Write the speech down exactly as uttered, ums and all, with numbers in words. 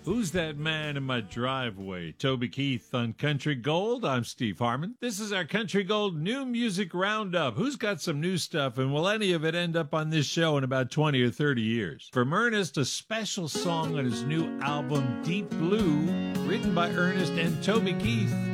Who's that man in my driveway? Toby Keith on Country Gold. I'm Steve Harmon. This is our Country Gold New Music Roundup. Who's got some new stuff, and will any of it end up on this show in about twenty or thirty years? From Ernest, a special song on his new album, Deep Blue, written by Ernest and Toby Keith.